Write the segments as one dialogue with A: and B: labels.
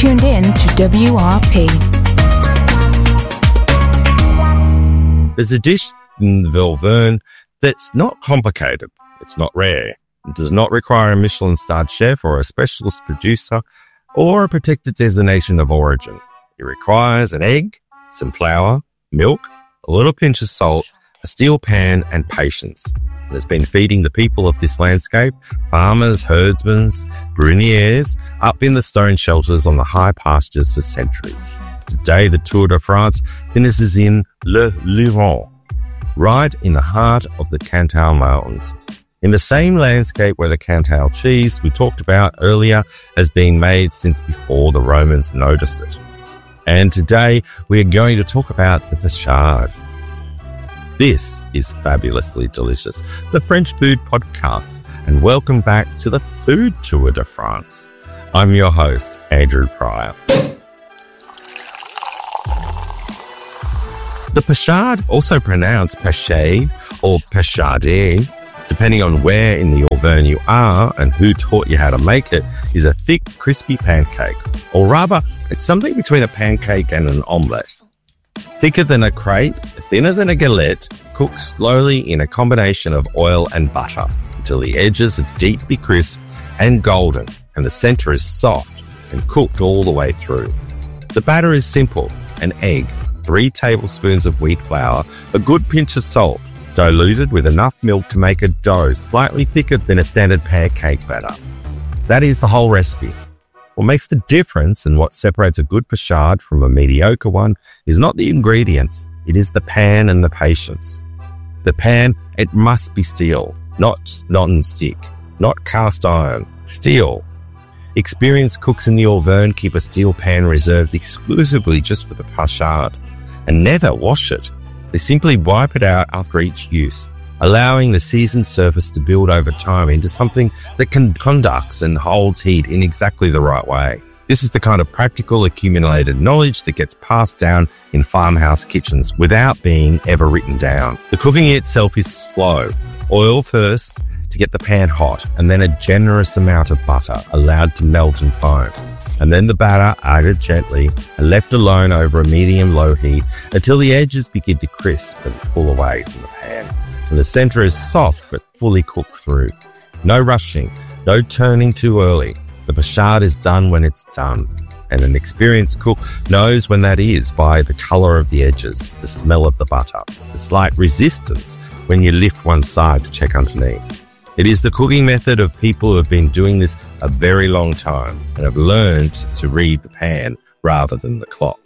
A: tuned in to WRP.
B: There's a dish in the Auvergne that's not complicated, it's not rare, it does not require a Michelin-starred chef or a specialist producer or a protected designation of origin. It requires an egg, some flour, milk, a little pinch of salt, a steel pan and patience. It has been feeding the people of this landscape, farmers, herdsmen, bruniers, up in the stone shelters on the high pastures for centuries. Today, the Tour de France finishes in Le Luron, right in the heart of the Cantal Mountains. In the same landscape where the Cantal cheese we talked about earlier has been made since before the Romans noticed it. And today, we are going to talk about the Pachade. This is Fabulously Delicious, the French food podcast, and welcome back to the Food Tour de France. I'm your host, Andrew Pryor. The Pachade, also pronounced Pachade or Pachade, depending on where in the Auvergne you are and who taught you how to make it, is a thick, crispy pancake. Or rather, it's something between a pancake and an omelette. Thicker than a crepe, thinner than a galette, cooked slowly in a combination of oil and butter until the edges are deeply crisp and golden and the center is soft and cooked all the way through. The batter is simple: an egg, 3 tablespoons of wheat flour, a good pinch of salt, diluted with enough milk to make a dough slightly thicker than a standard pancake batter. That is the whole recipe. What makes the difference and what separates a good Pachade from a mediocre one is not the ingredients, it is the pan and the patience. The pan, it must be steel, not non-stick, not cast iron, steel. Experienced cooks in the Auvergne keep a steel pan reserved exclusively just for the Pachade and never wash it. They simply wipe it out after each use, allowing the seasoned surface to build over time into something that conducts and holds heat in exactly the right way. This is the kind of practical accumulated knowledge that gets passed down in farmhouse kitchens without being ever written down. The cooking itself is slow. Oil first to get the pan hot, and then a generous amount of butter allowed to melt and foam. And then the batter added gently and left alone over a medium-low heat until the edges begin to crisp and pull away from the pan. And the center is soft but fully cooked through. No rushing, no turning too early. The Pachade is done when it's done. And an experienced cook knows when that is by the color of the edges, the smell of the butter, the slight resistance when you lift one side to check underneath. It is the cooking method of people who have been doing this a very long time and have learned to read the pan rather than the clock.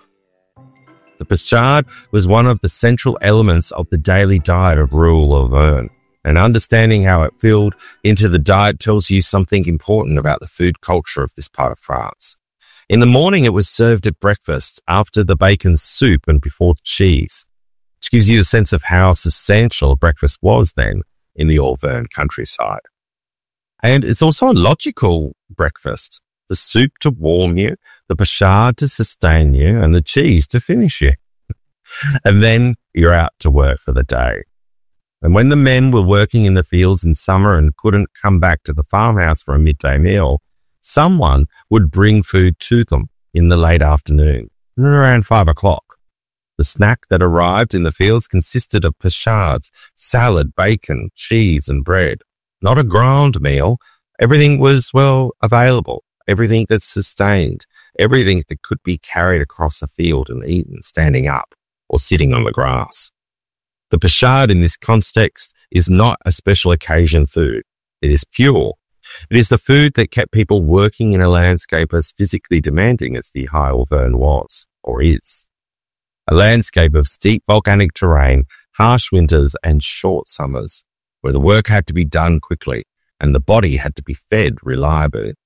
B: The Pachade was one of the central elements of the daily diet of rural Auvergne, and understanding how it filled into the diet tells you something important about the food culture of this part of France. In the morning, it was served at breakfast after the bacon soup and before cheese, which gives you a sense of how substantial breakfast was then in the Auvergne countryside. And it's also a logical breakfast. The soup to warm you, the Pachade to sustain you, and the cheese to finish you. And then you're out to work for the day. And when the men were working in the fields in summer and couldn't come back to the farmhouse for a midday meal, someone would bring food to them in the late afternoon, around 5 o'clock. The snack that arrived in the fields consisted of Pachades, salad, bacon, cheese, and bread. Not a grand meal. Everything was, available. Everything that's sustained. Everything that could be carried across a field and eaten standing up or sitting on the grass. The Pachade in this context is not a special occasion food. It is fuel. It is the food that kept people working in a landscape as physically demanding as the High Auvergne was, or is. A landscape of steep volcanic terrain, harsh winters and short summers, where the work had to be done quickly and the body had to be fed reliably.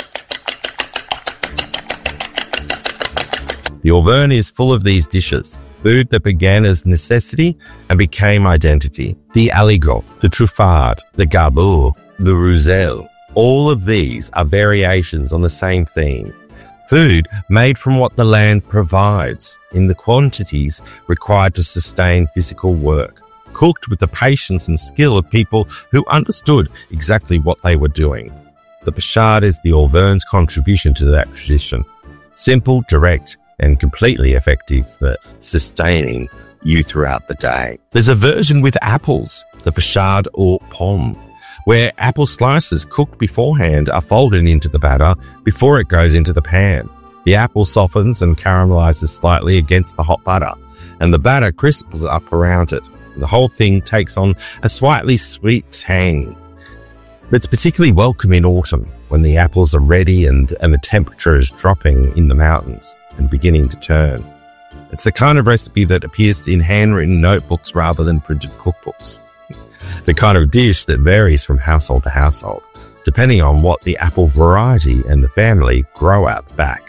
B: The Auvergne is full of these dishes, food that began as necessity and became identity. The aligot, the truffade, the garbour, the roussel, all of these are variations on the same theme. Food made from what the land provides in the quantities required to sustain physical work, cooked with the patience and skill of people who understood exactly what they were doing. The Pachade is the Auvergne's contribution to that tradition. Simple, direct, and completely effective for sustaining you throughout the day. There's a version with apples, the pochade or pomme, where apple slices cooked beforehand are folded into the batter before it goes into the pan. The apple softens and caramelizes slightly against the hot butter, and the batter crisps up around it. The whole thing takes on a slightly sweet tang. It's particularly welcome in autumn when the apples are ready and the temperature is dropping in the mountains and beginning to turn. It's the kind of recipe that appears in handwritten notebooks rather than printed cookbooks. The kind of dish that varies from household to household, depending on what the apple variety and the family grow out the back.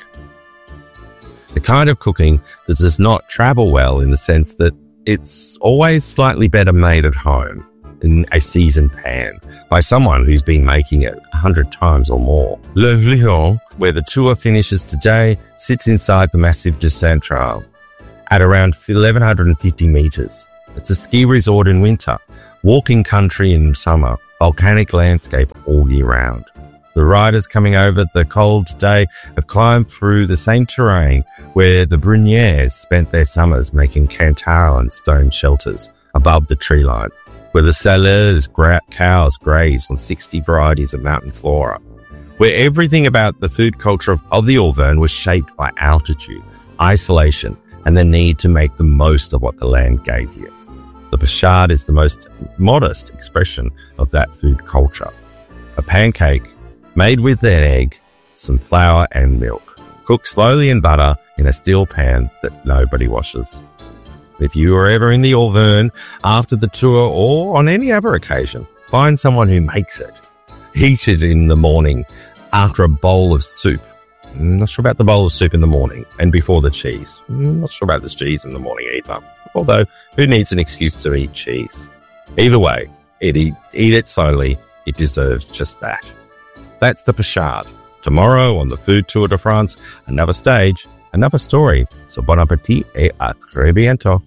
B: The kind of cooking that does not travel well in the sense that it's always slightly better made at home in a seasoned pan by someone who's been making it 100 times or more. Le Lion, where the tour finishes today, sits inside the Massif du Central at around 1,150 meters. It's a ski resort in winter, walking country in summer, volcanic landscape all year round. The riders coming over the cold day have climbed through the same terrain where the Brunières spent their summers making Cantal and stone shelters above the tree line, where the Salers cows graze on 60 varieties of mountain flora, where everything about the food culture of the Auvergne was shaped by altitude, isolation, and the need to make the most of what the land gave you. The pochade is the most modest expression of that food culture. A pancake made with an egg, some flour and milk, cooked slowly in butter in a steel pan that nobody washes. If you are ever in the Auvergne after the tour or on any other occasion, find someone who makes it. Eat it in the morning after a bowl of soup. Not sure about the bowl of soup in the morning and before the cheese. Not sure about this cheese in the morning either. Although, who needs an excuse to eat cheese? Either way, eat it slowly. It deserves just that. That's the pochade. Tomorrow on the Food Tour de France, another stage, another story. So bon appétit et à très bientôt.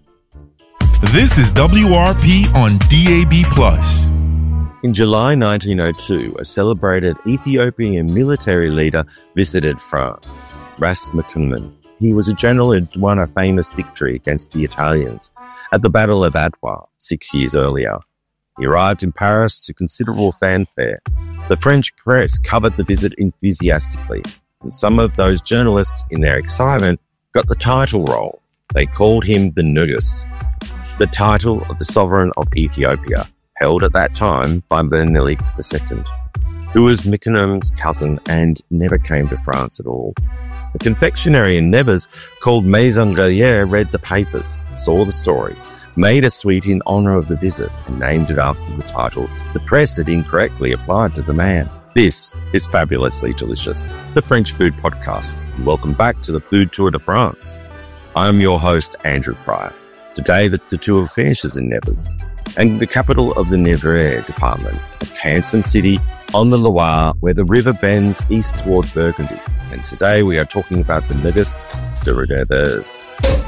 C: This is WRP on DAB+.
B: In July 1902, a celebrated Ethiopian military leader visited France, Ras McKinnon. He was a general who won a famous victory against the Italians at the Battle of Adwa 6 years earlier. He arrived in Paris to considerable fanfare. The French press covered the visit enthusiastically, and some of those journalists, in their excitement, got the title role. They called him the Negus, the title of the sovereign of Ethiopia, held at that time by Menelik II, who was Mykonom's cousin and never came to France at all. A confectionery in Nevers called Maison Gallier read the papers, saw the story, made a sweet in honour of the visit, and named it after the title the press had incorrectly applied to the man. This is Fabulously Delicious, the French food podcast. Welcome back to the Food Tour de France. I am your host, Andrew Pryor. Today, the tour finishes in Nevers, and the capital of the Nevers department, a handsome city on the Loire where the river bends east toward Burgundy. And today we are talking about the Negus de Nevers.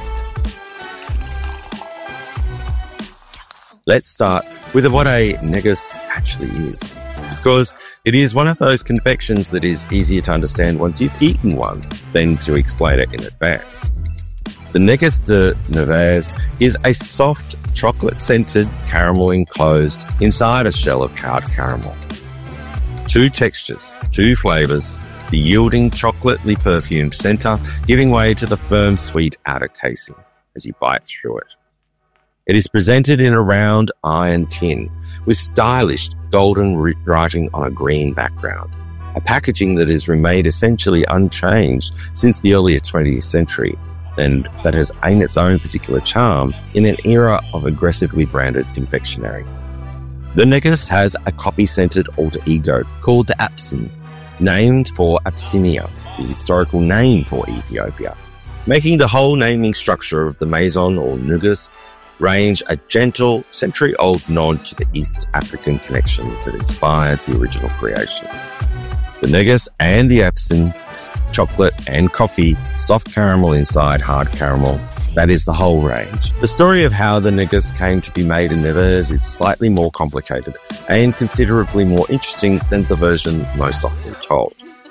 B: Let's start with what a negus actually is, because it is one of those confections that is easier to understand once you've eaten one than to explain it in advance. The Negus de Nevers is a soft, chocolate-scented caramel enclosed inside a shell of hard caramel. Two textures, two flavours, the yielding chocolately perfumed centre giving way to the firm, sweet outer casing as you bite through it. It is presented in a round iron tin with stylish golden writing on a green background, a packaging that has remained essentially unchanged since the earlier 20th century and that has aimed its own particular charm in an era of aggressively branded confectionery. The Negus has a copy-centred alter ego called the Apsin, named for Abyssinia, the historical name for Ethiopia, making the whole naming structure of the Maison or Negus range a gentle, century-old nod to the East African connection that inspired the original creation. The Negus and the Apsin, chocolate and coffee, soft caramel inside hard caramel, that is the whole range. The story of how the Negus came to be made in Nevers is slightly more complicated and considerably more interesting than the version most often told.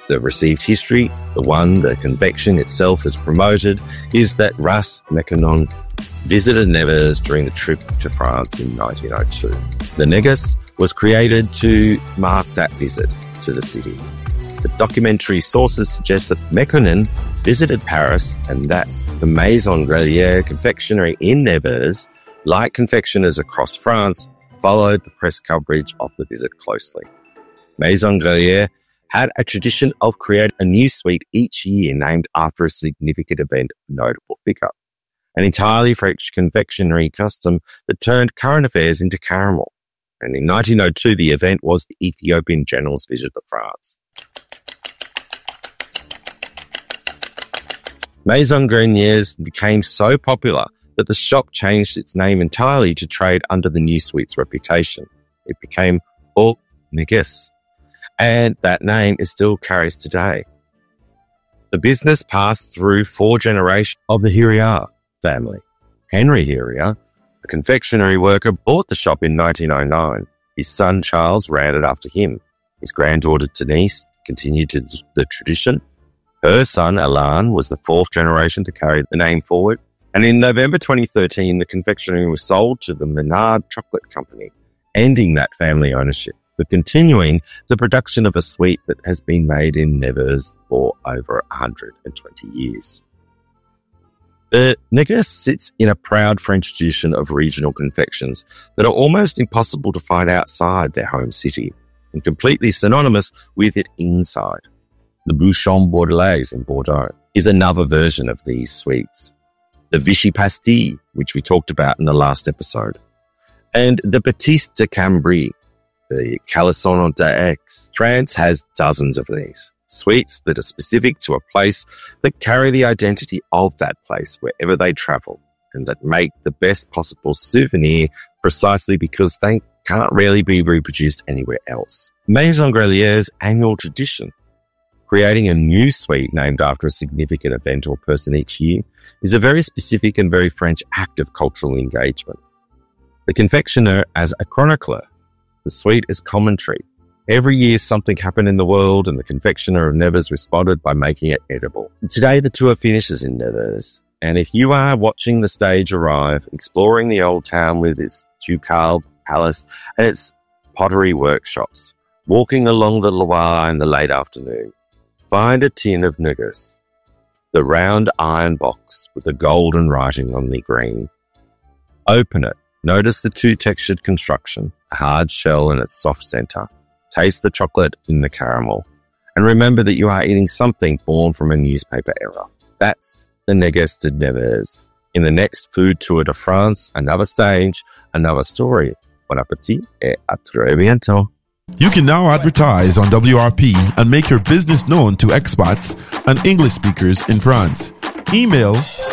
B: the received history, the one the convection itself has promoted, is that Ras Mekonnen visited Nevers during the trip to France in 1902. The Negus was created to mark that visit to the city. The documentary sources suggest that Mekonnen visited Paris and that the Maison Grelier confectionery in Nevers, like confectioners across France, followed the press coverage of the visit closely. Maison Grelier had a tradition of creating a new sweet each year named after a significant event of notable figure, an entirely French confectionery custom that turned current affairs into caramel. And in 1902, the event was the Ethiopian general's visit to France. Maison Grelier's became so popular that the shop changed its name entirely to trade under the new sweet's reputation. It became Au Negus, and that name is still carries today. The business passed through 4 generations of the Hiriard family. Henry Hiriard, a confectionery worker, bought the shop in 1909. His son Charles ran it after him. His granddaughter Denise continued the tradition. Her son Alain was the 4th generation to carry the name forward. And in November 2013, the confectionery was sold to the Menard Chocolate Company, ending that family ownership, but continuing the production of a sweet that has been made in Nevers for over 120 years. The Negus sits in a proud French tradition of regional confections that are almost impossible to find outside their home city and completely synonymous with it inside. The Bouchon Bordelaise in Bordeaux is another version of these sweets. The Vichy Pastille, which we talked about in the last episode, and the Baptiste de Cambrai, the Calisson d'Aix. France has dozens of these sweets that are specific to a place that carry the identity of that place wherever they travel and that make the best possible souvenir precisely because they can't really be reproduced anywhere else. Maison Grelier's annual tradition, creating a new sweet named after a significant event or person each year, is a very specific and very French act of cultural engagement. The confectioner as a chronicler, the sweet as commentary. Every year something happened in the world and the confectioner of Nevers responded by making it edible. Today the tour finishes in Nevers, and if you are watching the stage arrive, exploring the old town with its ducal palace and its pottery workshops, walking along the Loire in the late afternoon, find a tin of Negus, the round iron box with the golden writing on the green. Open it. Notice the 2-textured construction, a hard shell in its soft center. Taste the chocolate in the caramel. And remember that you are eating something born from a newspaper era. That's the Negus de Nevers. In the next Food Tour de France, another stage, another story. Bon appétit et à très bientôt.
C: You can now advertise on WRP and make your business known to expats and English speakers in France. Email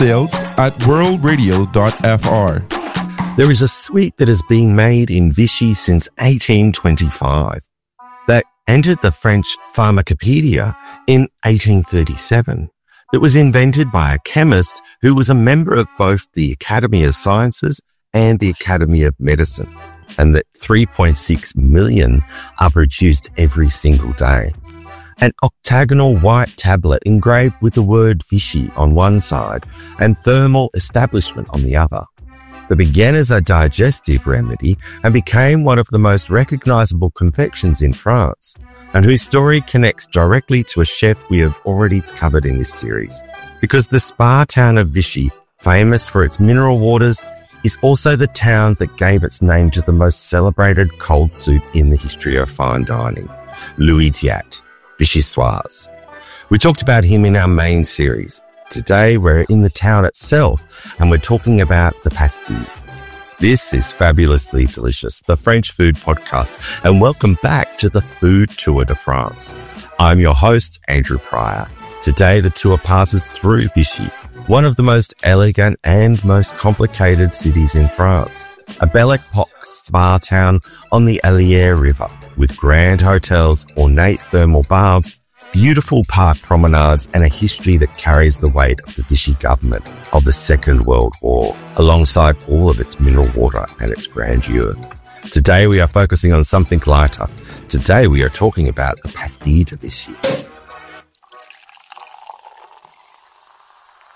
C: sales@worldradio.fr.
B: There is a sweet that has been made in Vichy since 1825 that entered the French Pharmacopoeia in 1837. It was invented by a chemist who was a member of both the Academy of Sciences and the Academy of Medicine, and that 3.6 million are produced every single day. An octagonal white tablet engraved with the word Vichy on one side and thermal establishment on the other. That began as a digestive remedy and became one of the most recognizable confections in France, and whose story connects directly to a chef we have already covered in this series. Because the spa town of Vichy, famous for its mineral waters, is also the town that gave its name to the most celebrated cold soup in the history of fine dining, Louis Tiat, Vichyssoise. We talked about him in our main series. Today we're in the town itself and we're talking about the pastille. This is Fabulously Delicious, the French food podcast, and welcome back to the Food Tour de France. I'm your host, Andrew Pryor. Today the tour passes through Vichy, one of the most elegant and most complicated cities in France. A Belle Epoque spa town on the Allier River with grand hotels, ornate thermal baths, beautiful park promenades, and a history that carries the weight of the Vichy government of the Second World War, alongside all of its mineral water and its grandeur. Today we are focusing on something lighter. Today we are talking about the Pastille de Vichy.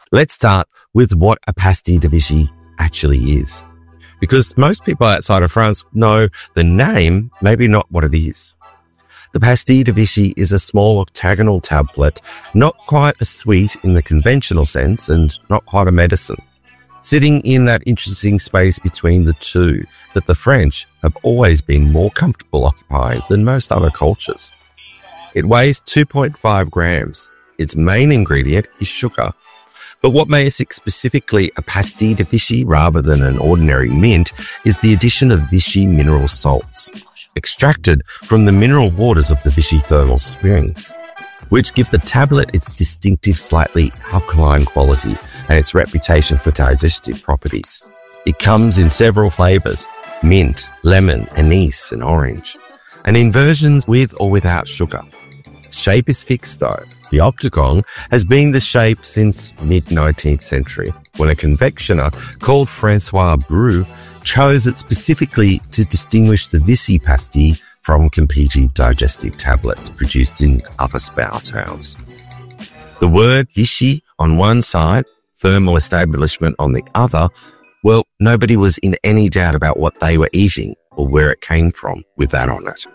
B: Let's start with what a pastille de Vichy actually is, because most people outside of France know the name, maybe not what it is. The pastille de Vichy is a small octagonal tablet, not quite a sweet in the conventional sense and not quite a medicine, sitting in that interesting space between the two that the French have always been more comfortable occupying than most other cultures. It weighs 2.5 grams. Its main ingredient is sugar. But what makes it specifically a pastille de Vichy rather than an ordinary mint is the addition of Vichy mineral salts, extracted from the mineral waters of the Vichy thermal springs, which give the tablet its distinctive slightly alkaline quality and its reputation for digestive properties. It comes in several flavors: mint, lemon, anise, and orange, and in versions with or without sugar. Shape is fixed though. The octagon has been the shape since mid-19th century, when a confectioner called Francois Brou chose it specifically to distinguish the Vichy pastille from competing digestive tablets produced in other spa towns. The word Vichy on one side, thermal establishment on the other, well, nobody was in any doubt about what they were eating or where it came from with that on it.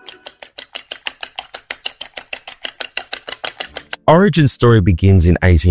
B: Origin story begins in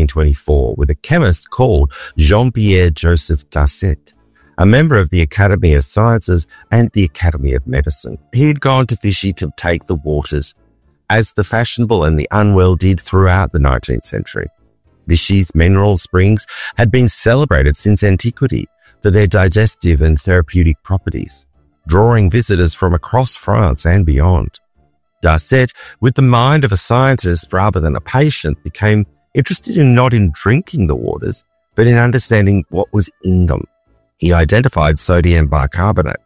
B: 1824 with a chemist called Jean-Pierre Joseph Darcet, a member of the Academy of Sciences and the Academy of Medicine. He had gone to Vichy to take the waters, as the fashionable and the unwell did throughout the 19th century. Vichy's mineral springs had been celebrated since antiquity for their digestive and therapeutic properties, drawing visitors from across France and beyond. Darcet, with the mind of a scientist rather than a patient, became interested not in drinking the waters, but in understanding what was in them. He identified sodium bicarbonate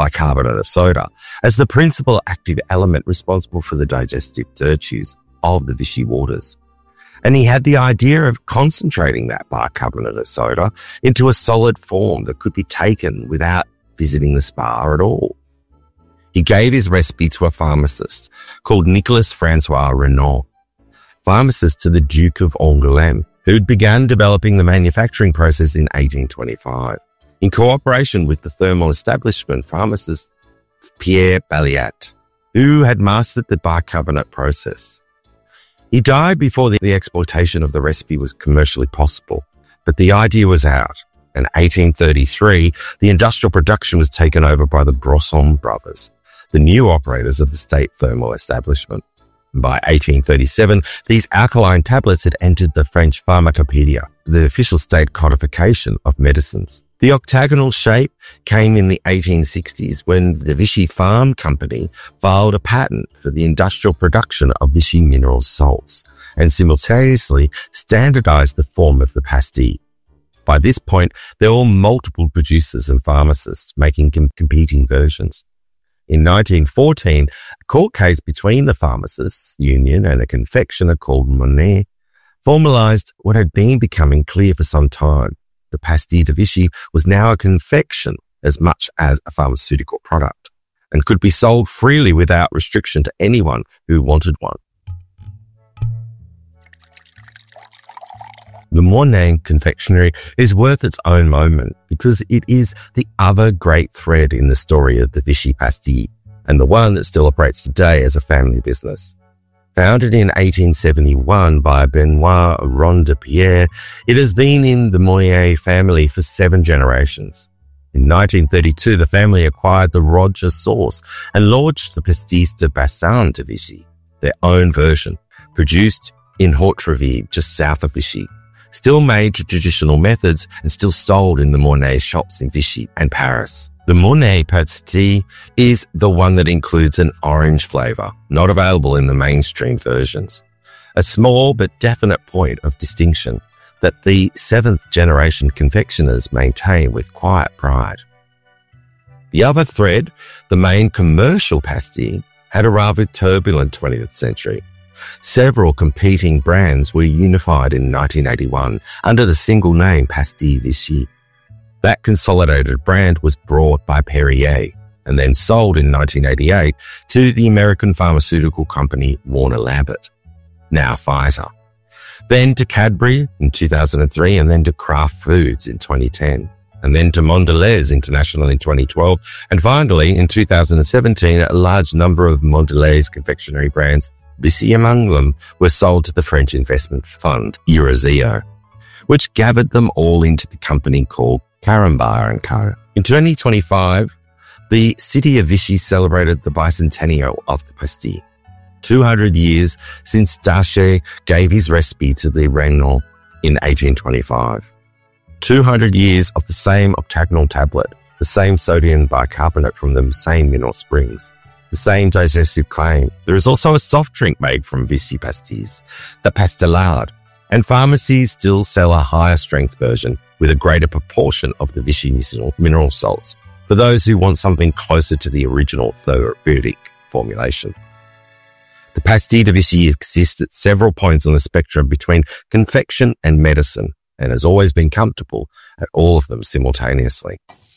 B: of soda, as the principal active element responsible for the digestive virtues of the Vichy waters. And he had the idea of concentrating that bicarbonate of soda into a solid form that could be taken without visiting the spa at all. He gave his recipe to a pharmacist called Nicolas Francois Renaud, pharmacist to the Duke of Angoulême, who'd begun developing the manufacturing process in 1825. In cooperation with the thermal establishment pharmacist Pierre Balliat, who had mastered the bicarbonate process. He died before the exploitation of the recipe was commercially possible, but the idea was out. In 1833, the industrial production was taken over by the Brosson brothers, the new operators of the state thermal establishment. By 1837, these alkaline tablets had entered the French Pharmacopoeia, the official state codification of medicines. The octagonal shape came in the 1860s when the Vichy Farm Company filed a patent for the industrial production of Vichy mineral salts and simultaneously standardized the form of the pastille. By this point, there were multiple producers and pharmacists making competing versions. In 1914, a court case between the pharmacists' union and a confectioner called Monet formalized what had been becoming clear for some time. The pastille de Vichy was now a confection as much as a pharmaceutical product and could be sold freely without restriction to anyone who wanted one. The Monet confectionery is worth its own moment because it is the other great thread in the story of the Vichy pastille and the one that still operates today as a family business. Founded in 1871 by Benoit Rondepierre, it has been in the Moyer family for 7 generations. In 1932, the family acquired the Roger sauce and launched the Pastis de Bassin de Vichy, their own version, produced in Haute-Treville, just south of Vichy, still made to traditional methods and still sold in the Monet shops in Vichy and Paris. The Monet pastille is the one that includes an orange flavor, not available in the mainstream versions. A small but definite point of distinction that the 7th generation confectioners maintain with quiet pride. The other thread, the main commercial pastille, had a rather turbulent 20th century. Several competing brands were unified in 1981 under the single name Pastille Vichy. That consolidated brand was bought by Perrier and then sold in 1988 to the American pharmaceutical company Warner Lambert, now Pfizer. then to Cadbury in 2003, and then to Kraft Foods in 2010, and then to Mondelez International in 2012, and finally in 2017, a large number of Mondelez confectionery brands, Vichy among them, were sold to the French investment fund Eurazeo, which gathered them all into the company called Carambar & Co. In 2025, the city of Vichy celebrated the bicentennial of the pastille, 200 years since Daché gave his recipe to the Regnault in 1825. 200 years of the same octagonal tablet, the same sodium bicarbonate from the same mineral springs, the same digestive claim. There is also a soft drink made from Vichy pastilles, the Pastillade, and pharmacies still sell a higher strength version with a greater proportion of the Vichy mineral salts for those who want something closer to the original therapeutic formulation. The Pastille de Vichy exists at several points on the spectrum between confection and medicine, and has always been comfortable at all of them simultaneously.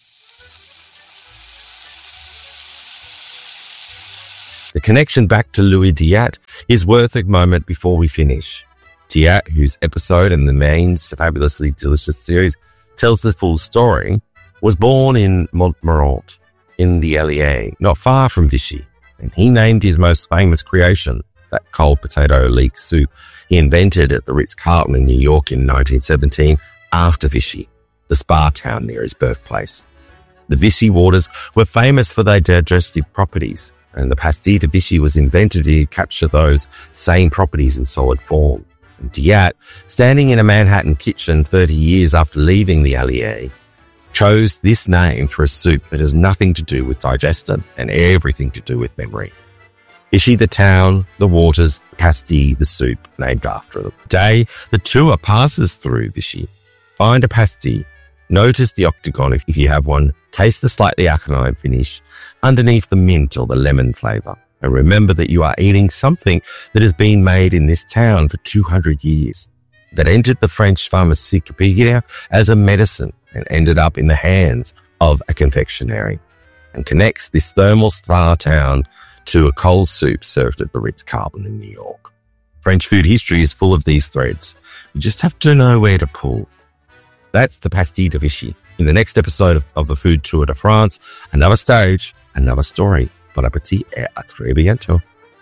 B: The connection back to Louis Diat is worth a moment before we finish. Diat, whose episode in the main Fabulously Delicious series tells the full story, was born in Montmorency in the Allier, not far from Vichy, and he named his most famous creation, that cold potato leek soup he invented at the Ritz-Carlton in New York in 1917 after Vichy, the spa town near his birthplace. The Vichy waters were famous for their digestive properties, and the Pastille de Vichy was invented to capture those same properties in solid form. And Diat, standing in a Manhattan kitchen 30 years after leaving the Allier, chose this name for a soup that has nothing to do with digestion and everything to do with memory. Vichy, the town, the waters, the pastille, the soup, named after them. Today, the tour passes through Vichy. Find a pastille, notice the octagon if you have one, taste the slightly aconite finish, underneath the mint or the lemon flavour, and remember that you are eating something that has been made in this town for 200 years, that entered the French pharmacopoeia as a medicine and ended up in the hands of a confectionery, and connects this thermal spa town to a cold soup served at the Ritz-Carlton in New York. French food history is full of these threads. You just have to know where to pull. That's the Pastille de Vichy. In the next episode of the Food Tour de France, another stage, another story. Bon appétit et à très bientôt.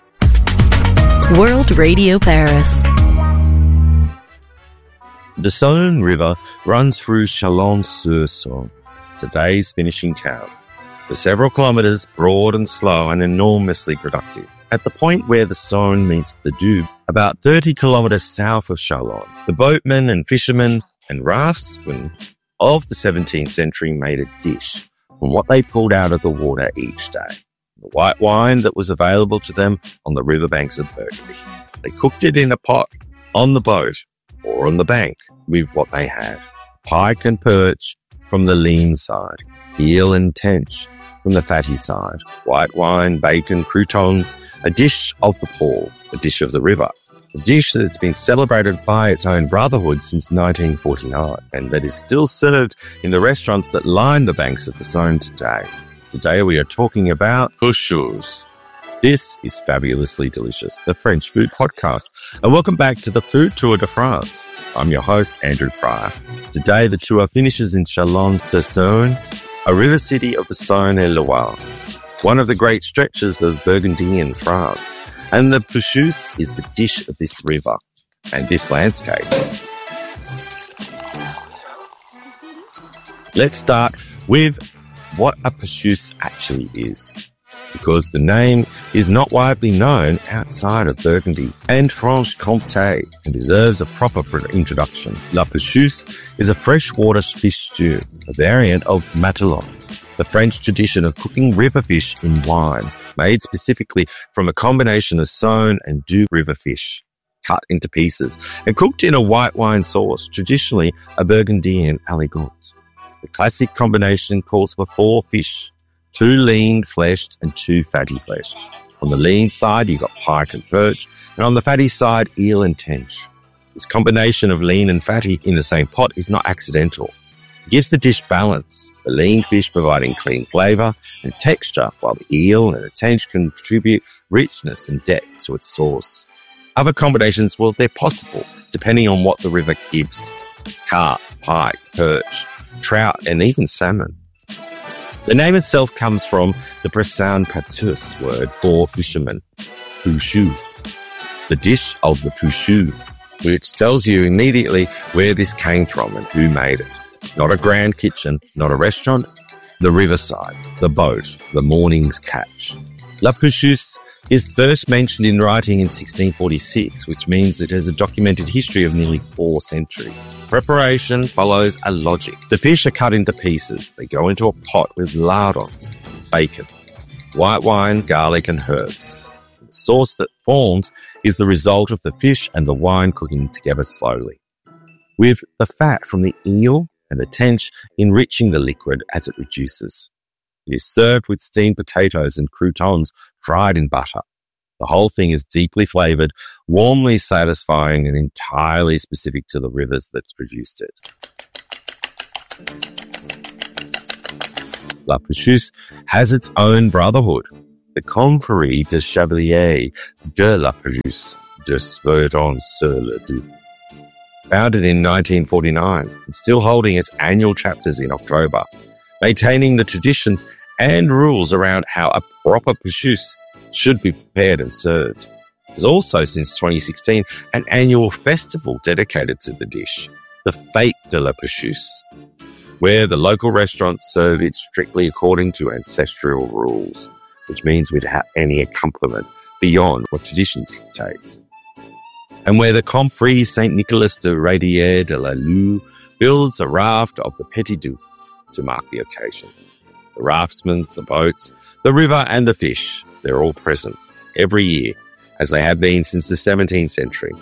A: World Radio Paris.
B: The Saône River runs through Chalon-sur-Saône, today's finishing town. For several kilometres, broad and slow and enormously productive. At the point where the Saône meets the Doubs, about 30 kilometres south of Chalon, the boatmen and fishermen and raftsmen of the 17th century made a dish from what they pulled out of the water each day. The white wine that was available to them on the riverbanks of Burgundy. They cooked it in a pot on the boat or on the bank with what they had. Pike and perch from the lean side, eel and tench from the fatty side, white wine, bacon, croutons, a dish of the Pôle, a dish of the river, a dish that's been celebrated by its own brotherhood since 1949 and that is still served in the restaurants that line the banks of the Saône today. Today we are talking about couscous. This is Fabulously Delicious, the French food podcast, and welcome back to the Food Tour de France. I'm your host, Andrew Pryor. Today the tour finishes in Chalon-sur-Saône, a river city of the Saône et Loire, one of the great stretches of Burgundy in France, and the couscous is the dish of this river and this landscape. Let's start with what a couscous actually is, because the name is not widely known outside of Burgundy and Franche-Comté and deserves a proper introduction. La couscous is a freshwater fish stew, a variant of matelot, the French tradition of cooking river fish in wine, made specifically from a combination of Saône and Doubs river fish, cut into pieces and cooked in a white wine sauce, traditionally a Burgundian aligot. The classic combination calls for 4 fish, 2 lean-fleshed and 2 fatty-fleshed. On the lean side, you've got pike and perch, and on the fatty side, eel and tench. This combination of lean and fatty in the same pot is not accidental. It gives the dish balance, the lean fish providing clean flavour and texture, while the eel and the tench contribute richness and depth to its sauce. Other combinations, well, they're possible, depending on what the river gives: carp, pike, perch, trout, and even salmon. The name itself comes from the Bressan Patois word for fisherman, pouchou, the dish of the pouchou, which tells you immediately where this came from and who made it. Not a grand kitchen, not a restaurant, the riverside, the boat, the morning's catch. La Pouchouse is first mentioned in writing in 1646, which means it has a documented history of nearly 4 centuries. Preparation follows a logic. The fish are cut into pieces. They go into a pot with lardons, bacon, white wine, garlic, and herbs. The sauce that forms is the result of the fish and the wine cooking together slowly, with the fat from the eel and the tench enriching the liquid as it reduces. It is served with steamed potatoes and croutons fried in butter. The whole thing is deeply flavoured, warmly satisfying, and entirely specific to the rivers that produced it. La Pouchouse has its own brotherhood, the Confrérie des Chevaliers de la Pouchouse de Verdun-sur-le-Doubs. Founded in 1949 and still holding its annual chapters in October, maintaining the traditions and rules around how a proper pouchouse should be prepared and served. There's also, since 2016, an annual festival dedicated to the dish, the Fête de la Pouchouse, where the local restaurants serve it strictly according to ancestral rules, which means without any accompaniment beyond what tradition dictates. And where the Confrérie Saint-Nicolas de Radier de la Lue builds a raft of the Petit Doux to mark the occasion. The raftsmen, the boats, the river and the fish, they're all present every year, as they have been since the 17th century.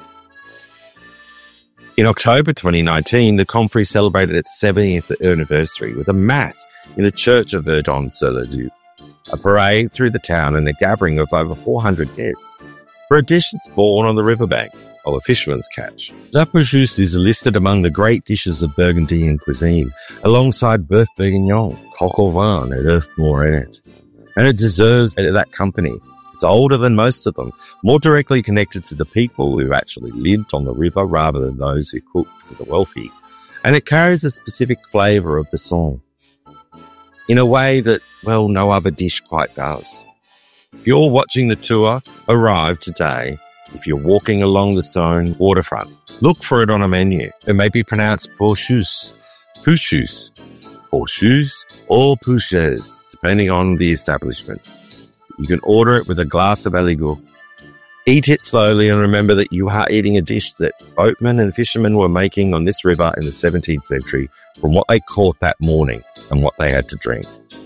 B: In October 2019, the Confrérie celebrated its 70th anniversary with a mass in the church of Verdun-sur-le-Doubs, a parade through the town and a gathering of over 400 guests for a dish that's born on the riverbank of a fisherman's catch. La Pouchouse is listed among the great dishes of Burgundian cuisine, alongside Bœuf Bourguignon, coq au vin, and œuf morenet. And it deserves that company. It's older than most of them, more directly connected to the people who actually lived on the river rather than those who cooked for the wealthy. And it carries a specific flavour of the song, in a way that, well, no other dish quite does. If you're watching the tour arrive today, if you're walking along the Saône waterfront, look for it on a menu. It may be pronounced pouchouse, pouchouse, pouchouse, or pouchaise, depending on the establishment. You can order it with a glass of aligot. Eat it slowly and remember that you are eating a dish that boatmen and fishermen were making on this river in the 17th century from what they caught that morning and what they had to drink.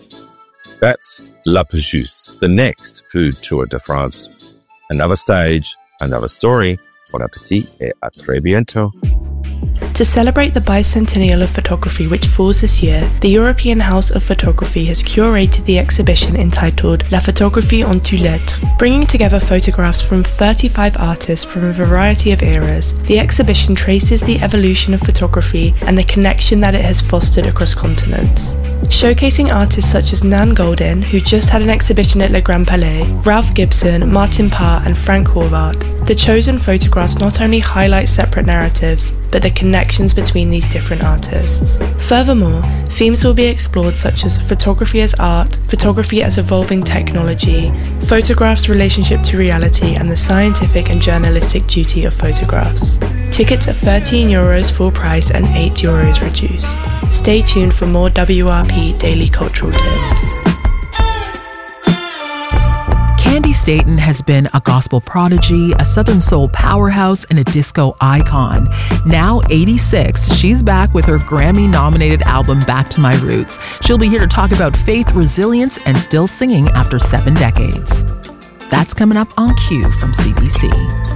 B: That's La Pouchouse, the next food tour de France. Another stage, another story. Bon appétit et à très bientôt.
A: To celebrate the bicentennial of photography which falls this year, the European House of Photography has curated the exhibition entitled La Photographie en toutes lettres. Bringing together photographs from 35 artists from a variety of eras, the exhibition traces the evolution of photography and the connection that it has fostered across continents. Showcasing artists such as Nan Goldin, who just had an exhibition at Le Grand Palais, Ralph Gibson, Martin Parr and Frank Horvath, the chosen photographs not only highlight separate narratives, but the connections between these different artists. Furthermore, themes will be explored such as photography as art, photography as evolving technology, photographs' relationship to reality, and the scientific and journalistic duty of photographs. Tickets are €13 full price and €8 reduced. Stay tuned for more WRP Daily Cultural Tips.
D: Candy Staton has been a gospel prodigy, a Southern soul powerhouse, and a disco icon. Now 86, she's back with her Grammy-nominated album Back to My Roots. She'll be here to talk about faith, resilience, and still singing after 7 decades. That's coming up on Q from CBC.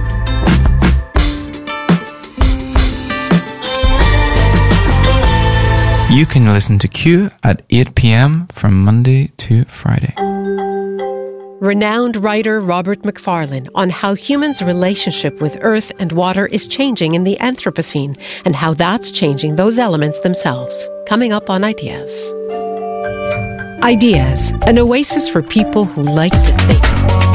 E: You can listen to Q at 8 p.m. from Monday to Friday.
F: Renowned writer Robert Macfarlane on how humans' relationship with earth and water is changing in the Anthropocene and how that's changing those elements themselves. Coming up on Ideas. Ideas, an oasis for people who like to think.